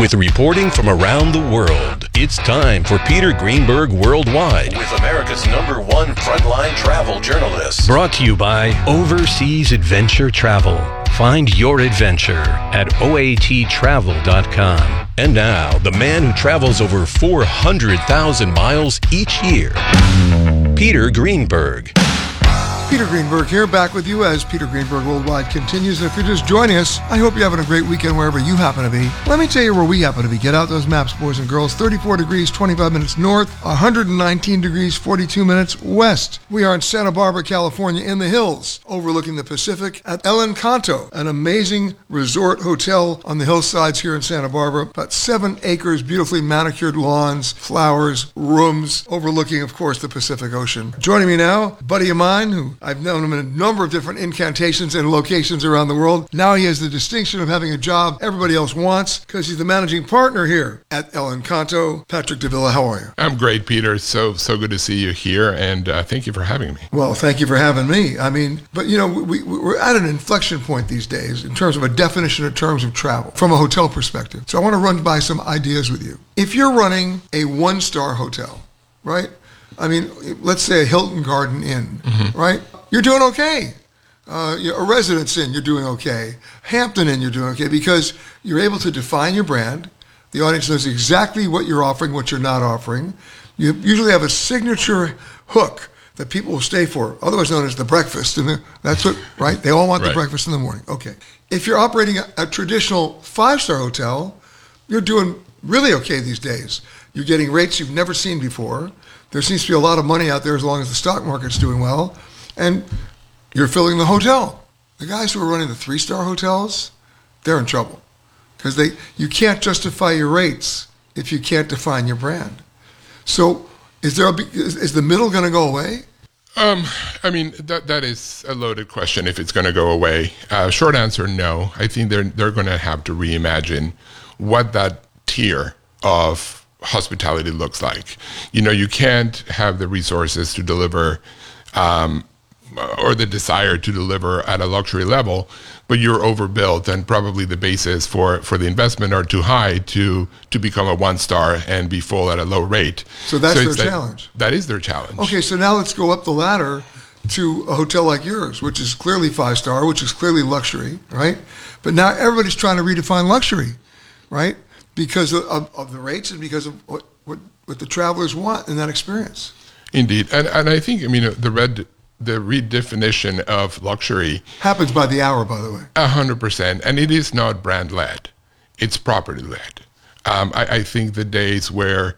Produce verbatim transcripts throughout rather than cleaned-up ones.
With reporting from around the world, it's time for Peter Greenberg Worldwide. With America's number one frontline travel journalist. Brought to you by Overseas Adventure Travel. Find your adventure at O A T travel dot com. And now, the man who travels over four hundred thousand miles each year, Peter Greenberg. Peter Greenberg here, back with you as Peter Greenberg Worldwide continues. And if you're just joining us, I hope you're having a great weekend wherever you happen to be. Let me tell you where we happen to be. Get out those maps, boys and girls. thirty-four degrees, twenty-five minutes north, one hundred nineteen degrees, forty-two minutes west. We are in Santa Barbara, California, in the hills, overlooking the Pacific at El Encanto, an amazing resort hotel on the hillsides here in Santa Barbara. About seven acres, beautifully manicured lawns, flowers, rooms, overlooking, of course, the Pacific Ocean. Joining me now, a buddy of mine who I've known him in a number of different incantations and locations around the world. Now he has the distinction of having a job everybody else wants because he's the managing partner here at El Encanto. Patrick Davila, how are you? I'm great, Peter. So, so good to see you here, and uh, thank you for having me. Well, thank you for having me. I mean, but you know, we, we're at an inflection point these days in terms of a definition in terms of travel from a hotel perspective. So I want to run by some ideas with you. If you're running a one-star hotel, right? I mean, let's say a Hilton Garden Inn, mm-hmm. right? You're doing okay. Uh, a Residence Inn, you're doing okay. Hampton Inn, you're doing okay because you're able to define your brand. The audience knows exactly what you're offering, what you're not offering. You usually have a signature hook that people will stay for, otherwise known as the breakfast. And the, that's what, right? They all want right. the breakfast in the morning. Okay. If you're operating a, a traditional five-star hotel, you're doing really okay these days. You're getting rates you've never seen before. There seems to be a lot of money out there as long as the stock market's doing well. And you're filling the hotel. The guys who are running the three-star hotels, they're in trouble because they you can't justify your rates if you can't define your brand. So is there a, is, is the middle going to go away? Um, I mean, that that is a loaded question if it's going to go away. Uh, short answer, no. I think they're they're going to have to reimagine what that tier of hospitality looks like. You know, you can't have the resources to deliver um, or the desire to deliver at a luxury level, but you're overbuilt and probably the basis for, for the investment are too high to to become a one-star and be full at a low rate. So that's so their that, challenge. That is their challenge. Okay, so now let's go up the ladder to a hotel like yours, which is clearly five-star, which is clearly luxury, right? But now everybody's trying to redefine luxury, right? Because of, of, of the rates and because of what, what, what the travelers want in that experience. Indeed. And and I think, I mean, the red... the redefinition of luxury happens by the hour, by the way. A hundred percent, and it is not brand-led; it's property-led. Um, I, I think the days where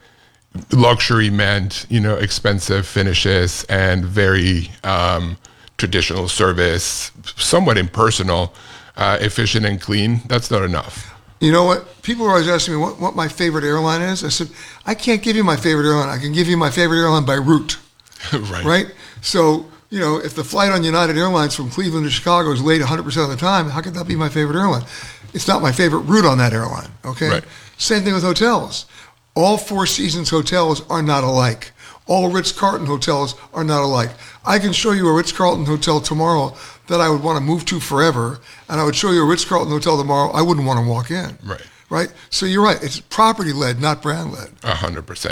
luxury meant, you know, expensive finishes and very um, traditional service, somewhat impersonal, uh, efficient and clean, that's not enough. You know what? People are always asking me what, what my favorite airline is. I said, I can't give you my favorite airline. I can give you my favorite airline by route. Right. Right? So, you know, if the flight on United Airlines from Cleveland to Chicago is late one hundred percent of the time, how could that be my favorite airline? It's not my favorite route on that airline, okay? Right. Same thing with hotels. All Four Seasons hotels are not alike. All Ritz-Carlton hotels are not alike. I can show you a Ritz-Carlton hotel tomorrow that I would want to move to forever, and I would show you a Ritz-Carlton hotel tomorrow I wouldn't want to walk in. Right. Right? So you're right. It's property-led, not brand-led. A hundred percent.